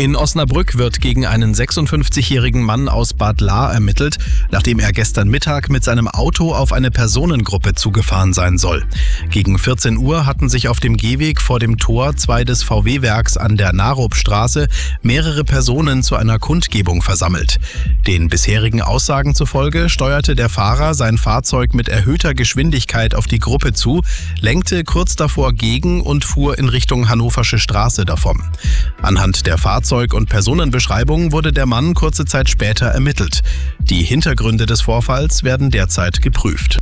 In Osnabrück wird gegen einen 56-jährigen Mann aus Bad Lahr ermittelt, nachdem er gestern Mittag mit seinem Auto auf eine Personengruppe zugefahren sein soll. Gegen 14 Uhr hatten sich auf dem Gehweg vor dem Tor 2 des VW-Werks an der Narupstraße mehrere Personen zu einer Kundgebung versammelt. Den bisherigen Aussagen zufolge steuerte der Fahrer sein Fahrzeug mit erhöhter Geschwindigkeit auf die Gruppe zu, lenkte kurz davor gegen und fuhr in Richtung Hannoversche Straße davon. Anhand der Fahrzeug- und Personenbeschreibung wurde der Mann kurze Zeit später ermittelt. Die Hintergründe des Vorfalls werden derzeit geprüft.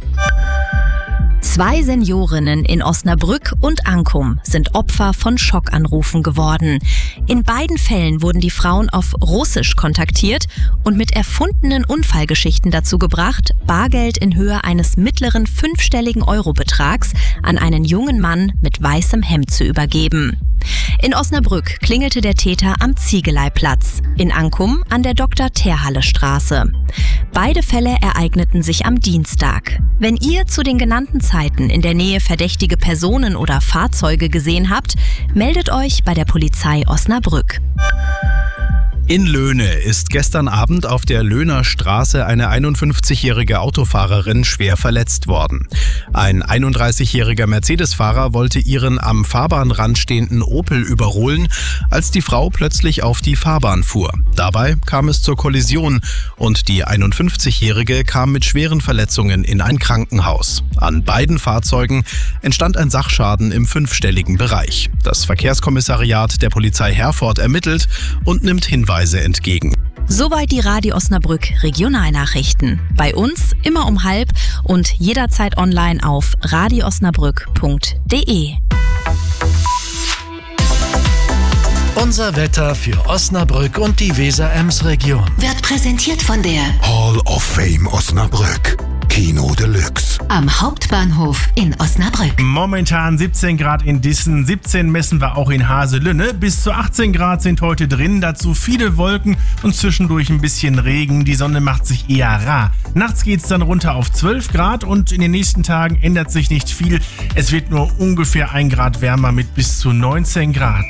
2 Seniorinnen in Osnabrück und Ankum sind Opfer von Schockanrufen geworden. In beiden Fällen wurden die Frauen auf Russisch kontaktiert und mit erfundenen Unfallgeschichten dazu gebracht, Bargeld in Höhe eines mittleren 5-stelligen Eurobetrags an einen jungen Mann mit weißem Hemd zu übergeben. In Osnabrück klingelte der Täter am Ziegeleiplatz, in Ankum an der Dr.-Terhalle-Straße. Beide Fälle ereigneten sich am Dienstag. Wenn ihr zu den genannten Zeiten in der Nähe verdächtige Personen oder Fahrzeuge gesehen habt, meldet euch bei der Polizei Osnabrück. In Löhne ist gestern Abend auf der Löhner Straße eine 51-jährige Autofahrerin schwer verletzt worden. Ein 31-jähriger Mercedes-Fahrer wollte ihren am Fahrbahnrand stehenden Opel überholen, als die Frau plötzlich auf die Fahrbahn fuhr. Dabei kam es zur Kollision und die 51-jährige kam mit schweren Verletzungen in ein Krankenhaus. An beiden Fahrzeugen entstand ein Sachschaden im 5-stelligen Bereich. Das Verkehrskommissariat der Polizei Herford ermittelt und nimmt Hinweise entgegen. Soweit die Radio Osnabrück Regionalnachrichten. Bei uns immer um 12:30 und jederzeit online auf radioosnabrück.de. Unser Wetter für Osnabrück und die Weser-Ems-Region Wird präsentiert von der Hall of Fame Osnabrück. Kino Deluxe. am Hauptbahnhof in Osnabrück. Momentan 17 Grad in Dissen, 17 messen wir auch in Haselünne. Bis zu 18 Grad sind heute drin, dazu viele Wolken und zwischendurch ein bisschen Regen. Die Sonne macht sich eher rar. Nachts geht's dann runter auf 12 Grad und in den nächsten Tagen ändert sich nicht viel. Es wird nur ungefähr 1 Grad wärmer mit bis zu 19 Grad.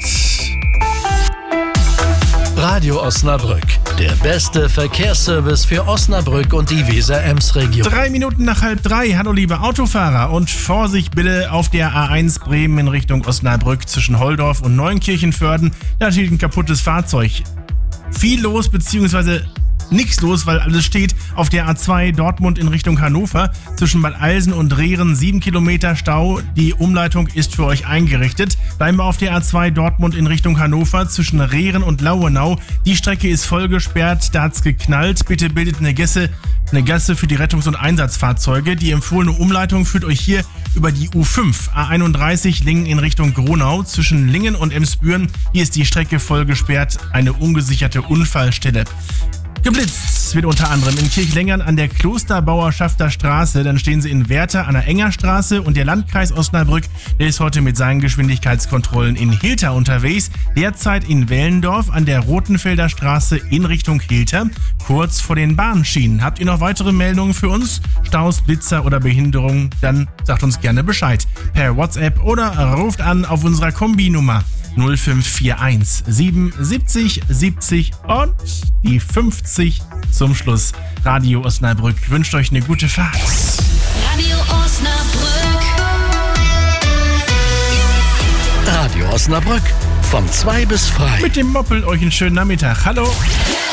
Radio Osnabrück, der beste Verkehrsservice für Osnabrück und die Weser-Ems-Region. 3 Minuten nach 2:30. Hallo liebe Autofahrer und Vorsicht bitte auf der A1 Bremen in Richtung Osnabrück zwischen Holdorf und Neunkirchenvörden. Da steht ein kaputtes Fahrzeug. Viel los bzw. nichts los, weil alles steht. Auf der A2 Dortmund in Richtung Hannover zwischen Bad Alsen und Rehren 7 Kilometer Stau. Die Umleitung ist für euch eingerichtet. Bleiben wir auf der A2 Dortmund in Richtung Hannover zwischen Rehren und Lauenau. Die Strecke ist voll gesperrt, da hat's geknallt. Bitte bildet eine Gasse für die Rettungs- und Einsatzfahrzeuge. Die empfohlene Umleitung führt euch hier über die U5 A31 Lingen in Richtung Gronau zwischen Lingen und Emsbüren. Hier ist die Strecke voll gesperrt, eine ungesicherte Unfallstelle. Geblitzt wird unter anderem in Kirchlengern an der Klosterbauerschafter Straße, dann stehen sie in Werther an der Engerstraße und der Landkreis Osnabrück, der ist heute mit seinen Geschwindigkeitskontrollen in Hilter unterwegs, derzeit in Wellendorf an der Rotenfelder Straße in Richtung Hilter, kurz vor den Bahnschienen. Habt ihr noch weitere Meldungen für uns? Staus, Blitzer oder Behinderung? Dann sagt uns gerne Bescheid per WhatsApp oder ruft an auf unserer Kombinummer 0541 77 70 und die 50 zum Schluss. Radio Osnabrück wünscht euch eine gute Fahrt. Radio Osnabrück. Radio Osnabrück von 2 bis frei. Mit dem Moppel euch einen schönen Nachmittag. Hallo.